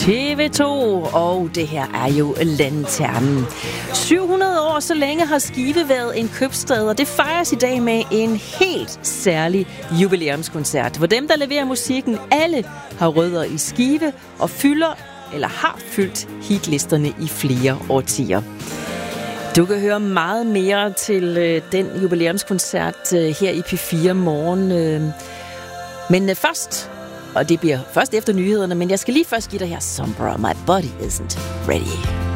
TV2, og det her er jo Lanternen. 700 år, så længe har Skive været en købstad, og det fejres i dag med en helt særlig jubilæumskoncert, hvor dem, der leverer musikken, alle har rødder i Skive og fylder eller har fyldt hitlisterne i flere årtier. Du kan høre meget mere til den jubilæumskoncert her i P4 Morgen. Men først, og det bliver først efter nyhederne, men jeg skal lige først give dig her Somber, My Body Isn't Ready.